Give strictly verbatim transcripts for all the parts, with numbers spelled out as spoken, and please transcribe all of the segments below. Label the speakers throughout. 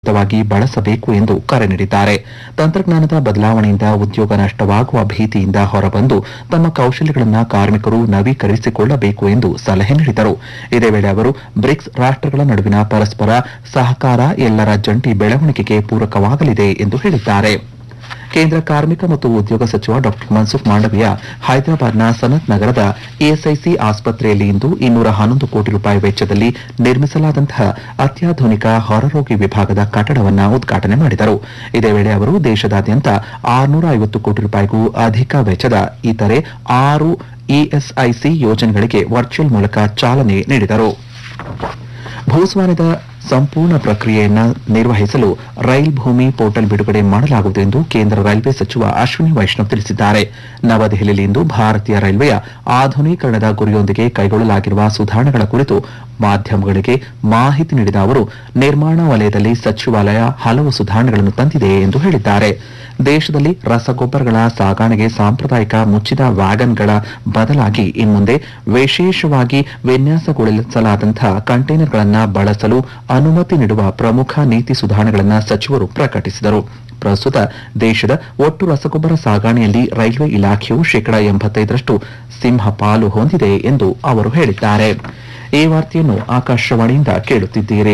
Speaker 1: ವಾಗಿ ಬಳಸಬೇಕು ಎಂದು ಕರೆ ನೀಡಿದ್ದಾರೆ. ತಂತ್ರಜ್ಞಾನದ ಬದಲಾವಣೆಯಿಂದ ಉದ್ಯೋಗ ನಷ್ಟವಾಗುವ ಭೀತಿಯಿಂದ ಹೊರಬಂದು ತಮ್ಮ ಕೌಶಲ್ಯಗಳನ್ನು ಕಾರ್ಮಿಕರು ನವೀಕರಿಸಿಕೊಳ್ಳಬೇಕು ಎಂದು ಸಲಹೆ ನೀಡಿದರು. ಇದೇ ವೇಳೆ ಅವರು ಬ್ರಿಕ್ಸ್ ರಾಷ್ಟಗಳ ನಡುವಿನ ಪರಸ್ಪರ ಸಹಕಾರ ಎಲ್ಲರ ಜಂಟಿ ಬೆಳವಣಿಗೆಗೆ ಪೂರಕವಾಗಲಿದೆ ಎಂದು ಹೇಳಿದ್ದಾರೆ. ಕೇಂದ್ರ ಕಾರ್ಮಿಕ ಮತ್ತು ಉದ್ಯೋಗ ಸಚಿವ ಡಾ ಮನ್ಸುಖ್ ಮಾಂಡವೀಯ ಹೈದರಾಬಾದ್ನ ಸನತ್ ನಗರದ ಇಎಸ್ಐಸಿ ಆಸ್ಪತ್ರೆಯಲ್ಲಿ ಇಂದು ಇನ್ನೂರ ಹನ್ನೊಂದು ಕೋಟಿ ರೂಪಾಯಿ ವೆಚ್ಚದಲ್ಲಿ ನಿರ್ಮಿಸಲಾದಂತಹ ಅತ್ಯಾಧುನಿಕ ಹೊರರೋಗಿ ವಿಭಾಗದ ಕಟ್ಟಡವನ್ನು ಉದ್ಘಾಟನೆ ಮಾಡಿದರು. ಇದೇ ವೇಳೆ ಅವರು ದೇಶದಾದ್ಯಂತ ಆರುನೂರ ಐವತ್ತು ಕೋಟಿ ರೂಪಾಯಿಗೂ ಅಧಿಕ ವೆಚ್ಚದ ಇತರೆ ಆರು ಇಎಸ್ಐಸಿ ಯೋಜನೆಗಳಿಗೆ ವರ್ಚುವಲ್ ಮೂಲಕ ಚಾಲನೆ ನೀಡಿದರು. ಭೂಸ್ವಾಮ್ಯದ ಸಂಪೂರ್ಣ ಪ್ರಕ್ರಿಯೆಯನ್ನು ನಿರ್ವಹಿಸಲು ರೈಲ್ ಭೂಮಿ ಪೋರ್ಟಲ್ ಬಿಡುಗಡೆ ಮಾಡಲಾಗುವುದು ಎಂದು ಕೇಂದ್ರ ರೈಲ್ವೆ ಸಚಿವ ಅಶ್ವಿನಿ ವೈಷ್ಣವ್ ತಿಳಿಸಿದ್ದಾರೆ. ನವದೆಹಲಿಯಲ್ಲಿಂದು ಭಾರತೀಯ ರೈಲ್ವೆಯ ಆಧುನೀಕರಣದ ಗುರಿಯೊಂದಿಗೆ ಕೈಗೊಳ್ಳಲಾಗಿರುವ ಸುಧಾರಣೆಗಳ ಕುರಿತು ಮಾಧ್ಯಮಗಳಿಗೆ ಮಾಹಿತಿ ನೀಡಿದ ಅವರು, ನಿರ್ಮಾಣ ವಲಯದಲ್ಲಿ ಸಚಿವಾಲಯ ಹಲವು ಸುಧಾರಣೆಗಳನ್ನು ತಂದಿದೆ ಎಂದು ಹೇಳಿದ್ದಾರೆ. ದೇಶದಲ್ಲಿ ರಸಗೊಬ್ಬರಗಳ ಸಾಗಣೆಗೆ ಸಾಂಪ್ರದಾಯಿಕ ಮುಚ್ಚಿದ ವ್ಯಾಗನ್ಗಳ ಬದಲಾಗಿ ಇನ್ಮುಂದೆ ವಿಶೇಷವಾಗಿ ವಿನ್ಯಾಸಗೊಳಿಸಲಾದಂತಹ ಕಂಟೈನರ್ಗಳನ್ನು ಬಳಸಲು ಅನುಮತಿ ನೀಡುವ ಪ್ರಮುಖ ನೀತಿ ಸುಧಾರಣೆಗಳನ್ನು ಸಚಿವರು ಪ್ರಕಟಿಸಿದರು. ಪ್ರಸ್ತುತ ದೇಶದ ಒಟ್ಟು ರಸಗೊಬ್ಬರ ಸಾಗಣೆಯಲ್ಲಿ ರೈಲ್ವೆ ಇಲಾಖೆಯು ಶೇಕಡಾ ಎಂಬತ್ತೈದರಷ್ಟು ಸಿಂಹಪಾಲು ಹೊಂದಿದೆ ಎಂದು ಅವರು ಹೇಳಿದ್ದಾರೆ. ಈ ವಾರ್ತೆಯನ್ನು ಆಕಾಶವಾಣಿಯಿಂದ ಕೇಳುತ್ತಿದ್ದೀರಿ.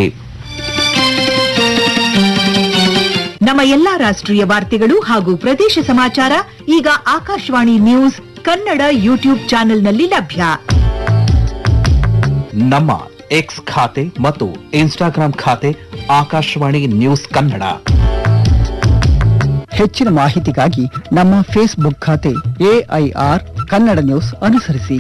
Speaker 2: ನಮ್ಮ ಎಲ್ಲಾ ರಾಷ್ಟ್ರೀಯ ವಾರ್ತೆಗಳು ಹಾಗೂ ಪ್ರದೇಶ ಸಮಾಚಾರ ಈಗ ಆಕಾಶವಾಣಿ ನ್ಯೂಸ್ ಕನ್ನಡ ಯೂಟ್ಯೂಬ್ ಚಾನೆಲ್ನಲ್ಲಿ ಲಭ್ಯ.
Speaker 1: ನಮ್ಮ ಎಕ್ಸ್ ಖಾತೆ ಮತ್ತು ಇನ್ಸ್ಟಾಗ್ರಾಂ ಖಾತೆ ಆಕಾಶವಾಣಿ ನ್ಯೂಸ್ ಕನ್ನಡ.
Speaker 3: ಹೆಚ್ಚಿನ ಮಾಹಿತಿಗಾಗಿ ನಮ್ಮ ಫೇಸ್ಬುಕ್ ಖಾತೆ ಎಐಆರ್ ಕನ್ನಡ ನ್ಯೂಸ್ ಅನುಸರಿಸಿ.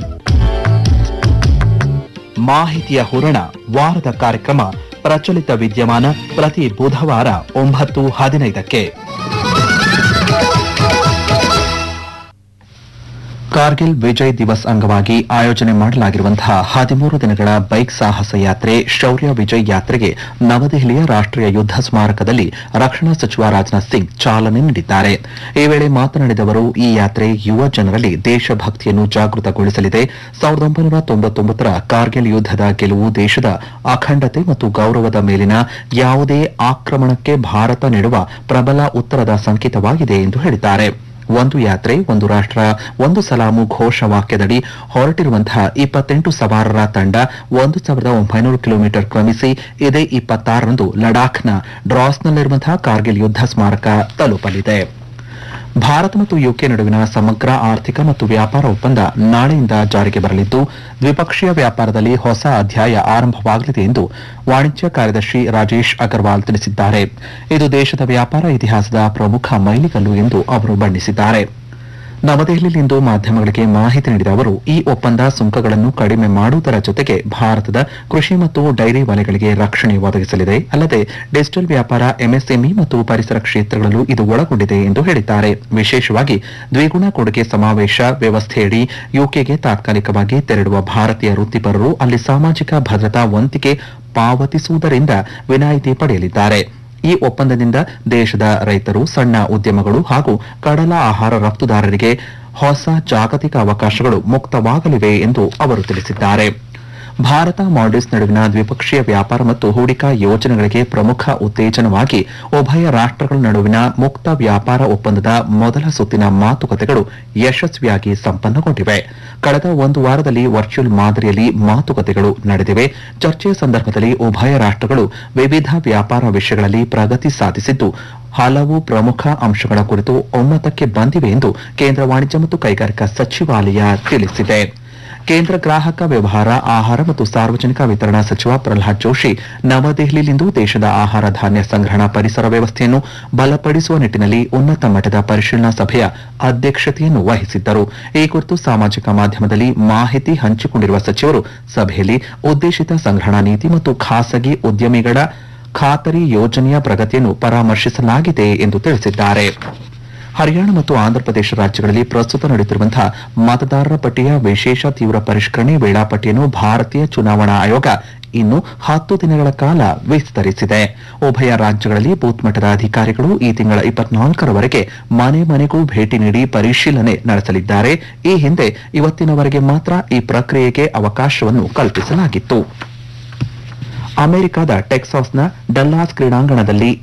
Speaker 1: ಮಾಹಿತಿಯ ಹೂರಣ ವಾರದ ಕಾರ್ಯಕ್ರಮ ಪ್ರಚಲಿತ ವಿದ್ಯಮಾನ ಪ್ರತಿ ಬುಧವಾರ ಒಂಬತ್ತು ಹದಿನೈದಕ್ಕೆ. ಕಾರ್ಗಿಲ್ ವಿಜಯ್ ದಿವಸ್ ಅಂಗವಾಗಿ ಆಯೋಜನೆ ಮಾಡಲಾಗಿರುವಂತಹ ಹದಿಮೂರು ದಿನಗಳ ಬೈಕ್ ಸಾಹಸ ಯಾತ್ರೆ ಶೌರ್ಯ ವಿಜಯ್ ಯಾತ್ರೆಗೆ ನವದೆಹಲಿಯ ರಾಷ್ಟೀಯ ಯುದ್ಧ ಸ್ಮಾರಕದಲ್ಲಿ ರಕ್ಷಣಾ ಸಚಿವ ರಾಜನಾಥ್ ಸಿಂಗ್ ಚಾಲನೆ ನೀಡಿದ್ದಾರೆ. ಈ ವೇಳೆ ಮಾತನಾಡಿದ ಅವರು, ಈ ಯಾತ್ರೆ ಯುವ ಜನರಲ್ಲಿ ದೇಶಭಕ್ತಿಯನ್ನು ಜಾಗೃತಗೊಳಿಸಲಿದೆ. ಸಾವಿರದ ಒಂಬೈನೂರ ತೊಂಬತ್ತೊಂಬತ್ತರ ಕಾರ್ಗಿಲ್ ಯುದ್ದದ ಗೆಲುವು ದೇಶದ ಅಖಂಡತೆ ಮತ್ತು ಗೌರವದ ಮೇಲಿನ ಯಾವುದೇ ಆಕ್ರಮಣಕ್ಕೆ ಭಾರತ ನೀಡುವ ಪ್ರಬಲ ಉತ್ತರದ ಸಂಕೇತವಾಗಿದೆ ಎಂದು ಹೇಳಿದ್ದಾರೆ. ಒಂದು ಯಾತ್ರೆ ಒಂದು ರಾಷ್ಟ್ರ ಒಂದು ಸಲಾಮು ಘೋಷವಾಕ್ಯದಡಿ ಹೊರಟಿರುವಂತಹ ಇಪ್ಪತ್ತೆಂಟು ಸವಾರರ ತಂಡ ಒಂದು ಸಾವಿರದ ಒಂಬೈನೂರು ಕಿಲೋಮೀಟರ್ ಕ್ರಮಿಸಿ ಇದೇ ಇಪ್ಪತ್ತಾರರಂದು ಲಡಾಖ್ನ ಡ್ರಾಸ್ನಲ್ಲಿರುವಂತಹ ಕಾರ್ಗಿಲ್ ಯುದ್ಧ ಸ್ಮಾರಕ ತಲುಪಲಿದೆ. ಭಾರತ ಮತ್ತು ಯುಕೆ ನಡುವಿನ ಸಮಗ್ರ ಆರ್ಥಿಕ ಮತ್ತು ವ್ಯಾಪಾರ ಒಪ್ಪಂದ ನಾಳೆಯಿಂದ ಜಾರಿಗೆ ಬರಲಿದ್ದು, ದ್ವಿಪಕ್ಷೀಯ ವ್ಯಾಪಾರದಲ್ಲಿ ಹೊಸ ಅಧ್ಯಾಯ ಆರಂಭವಾಗಲಿದೆ ಎಂದು ವಾಣಿಜ್ಯ ಕಾರ್ಯದರ್ಶಿ ರಾಜೇಶ್ ಅಗರ್ವಾಲ್ ತಿಳಿಸಿದ್ದಾರೆ. ಇದು ದೇಶದ ವ್ಯಾಪಾರ ಇತಿಹಾಸದ ಪ್ರಮುಖ ಮೈಲಿಗಲ್ಲು ಎಂದು ಅವರು ಬಣ್ಣಿಸಿದ್ದಾರೆ. ನವದೆಹಲಿಯಲ್ಲಿಂದು ಮಾಧ್ಯಮಗಳಿಗೆ ಮಾಹಿತಿ ನೀಡಿದ ಅವರು, ಈ ಒಪ್ಪಂದ ಸುಂಕಗಳನ್ನು ಕಡಿಮೆ ಮಾಡುವುದರ ಜೊತೆಗೆ ಭಾರತದ ಕೃಷಿ ಮತ್ತು ಡೈರಿ ವಲಯಗಳಿಗೆ ರಕ್ಷಣೆ ಒದಗಿಸಲಿದೆ. ಅಲ್ಲದೆ ಡಿಜಿಟಲ್ ವ್ಯಾಪಾರ, ಎಂಎಸ್ಎಂಇ ಮತ್ತು ಪರಿಸರ ಕ್ಷೇತ್ರಗಳಲ್ಲೂ ಇದು ಒಳಗೊಂಡಿದೆ ಎಂದು ಹೇಳಿದ್ದಾರೆ. ವಿಶೇಷವಾಗಿ ದ್ವಿಗುಣ ಕೊಡುಗೆ ಸಮಾವೇಶ ವ್ಯವಸ್ಥೆಯಡಿ ಯುಕೆಗೆ ತಾತ್ಕಾಲಿಕವಾಗಿ ತೆರಳುವ ಭಾರತೀಯ ವೃತ್ತಿಪರರು ಅಲ್ಲಿ ಸಾಮಾಜಿಕ ಭದ್ರತಾ ವಂತಿಗೆ ಪಾವತಿಸುವುದರಿಂದ ವಿನಾಯಿತಿ ಪಡೆಯಲಿದ್ದಾರೆ. ಈ ಒಪ್ಪಂದದಿಂದ ದೇಶದ ರೈತರು, ಸಣ್ಣ ಉದ್ಯಮಗಳು ಹಾಗೂ ಕಡಲ ಆಹಾರ ರಫ್ತುದಾರರಿಗೆ ಹೊಸ ಜಾಗತಿಕ ಅವಕಾಶಗಳು ಮುಕ್ತವಾಗಲಿವೆ ಎಂದು ಅವರು ತಿಳಿಸಿದ್ದಾರೆ. ಭಾರತ ಮಾಲ್ಡೀವ್ಸ್ ನಡುವಿನ ದ್ವಿಪಕ್ಷೀಯ ವ್ಯಾಪಾರ ಮತ್ತು ಹೂಡಿಕಾ ಯೋಜನೆಗಳಿಗೆ ಪ್ರಮುಖ ಉತ್ತೇಜನವಾಗಿ ಉಭಯ ರಾಷ್ಟಗಳ ನಡುವಿನ ಮುಕ್ತ ವ್ಯಾಪಾರ ಒಪ್ಪಂದದ ಮೊದಲ ಸುತ್ತಿನ ಮಾತುಕತೆಗಳು ಯಶಸ್ವಿಯಾಗಿ ಸಂಪನ್ನಗೊಂಡಿವೆ. ಕಳೆದ ಒಂದು ವಾರದಲ್ಲಿ ವರ್ಚುವಲ್ ಮಾದರಿಯಲ್ಲಿ ಮಾತುಕತೆಗಳು ನಡೆದಿವೆ. ಚರ್ಚೆಯ ಸಂದರ್ಭದಲ್ಲಿ ಉಭಯ ರಾಷ್ಟಗಳು ವಿವಿಧ ವ್ಯಾಪಾರ ವಿಷಯಗಳಲ್ಲಿ ಪ್ರಗತಿ ಸಾಧಿಸಿದ್ದು, ಹಲವು ಪ್ರಮುಖ ಅಂಶಗಳ ಕುರಿತು ಒಮ್ಮತಕ್ಕೆ ಬಂದಿವೆ ಎಂದು ಕೇಂದ್ರ ವಾಣಿಜ್ಯ ಮತ್ತು ಕೈಗಾರಿಕಾ ಸಚಿವಾಲಯ ತಿಳಿಸಿದೆ. ಕೇಂದ್ರ ಗ್ರಾಹಕ ವ್ಯವಹಾರ, ಆಹಾರ ಮತ್ತು ಸಾರ್ವಜನಿಕ ವಿತರಣಾ ಸಚಿವ ಪ್ರಹ್ಲಾದ್ ಜೋಶಿ ನವದೆಹಲಿಯಲ್ಲಿಂದು ದೇಶದ ಆಹಾರ ಧಾನ್ಯ ಸಂಗ್ರಹಣಾ ಪರಿಸರ ವ್ಯವಸ್ಥೆಯನ್ನು ಬಲಪಡಿಸುವ ನಿಟ್ಟಿನಲ್ಲಿ ಉನ್ನತ ಮಟ್ಟದ ಪರಿಶೀಲನಾ ಸಭೆಯ ಅಧ್ಯಕ್ಷತೆಯನ್ನು ವಹಿಸಿದ್ದರು. ಈ ಕುರಿತು ಸಾಮಾಜಿಕ ಮಾಧ್ಯಮದಲ್ಲಿ ಮಾಹಿತಿ ಹಂಚಿಕೊಂಡಿರುವ ಸಚಿವರು, ಸಭೆಯಲ್ಲಿ ಉದ್ದೇಶಿತ ಸಂಗ್ರಹಣಾ ನೀತಿ ಮತ್ತು ಖಾಸಗಿ ಉದ್ಯಮಿಗಳ ಖಾತರಿ ಯೋಜನೆಯ ಪ್ರಗತಿಯನ್ನು ಪರಾಮರ್ಶಿಸಲಾಗಿದೆ ಎಂದು ತಿಳಿಸಿದ್ದಾರೆ. ಹರಿಯಾಣ ಮತ್ತು ಆಂಧ್ರಪ್ರದೇಶ ರಾಜ್ಯಗಳಲ್ಲಿ ಪ್ರಸ್ತುತ ನಡೆಯುತ್ತಿರುವಂತಹ ಮತದಾರರ ಪಟ್ಟಿಯ ವಿಶೇಷ ತೀವ್ರ ಪರಿಷ್ಕರಣೆ ವೇಳಾಪಟ್ಟಿಯನ್ನು ಭಾರತೀಯ ಚುನಾವಣಾ ಆಯೋಗ ಇನ್ನು ಹತ್ತು ದಿನಗಳ ಕಾಲ ವಿಸ್ತರಿಸಿದೆ. ಉಭಯ ರಾಜ್ಯಗಳಲ್ಲಿ ಬೂತ್ ಮಟ್ಟದ ಅಧಿಕಾರಿಗಳು ಈ ತಿಂಗಳ ಇಪ್ಪತ್ನಾಲ್ಕರವರೆಗೆ ಮನೆ ಮನೆಗೂ ಭೇಟಿ ನೀಡಿ ಪರಿಶೀಲನೆ ನಡೆಸಲಿದ್ದಾರೆ. ಈ ಹಿಂದೆ ಇವತ್ತಿನವರೆಗೆ ಮಾತ್ರ ಈ ಪ್ರಕ್ರಿಯೆಗೆ ಅವಕಾಶವನ್ನು ಕಲ್ಪಿಸಲಾಗಿತ್ತು. ಅಮೆರಿಕದ ಟೆಕ್ಸಾಸ್ನ ಡಲ್ಲಾಸ್ ಕ್ರೀಡಾಂಗಣದಲ್ಲಿ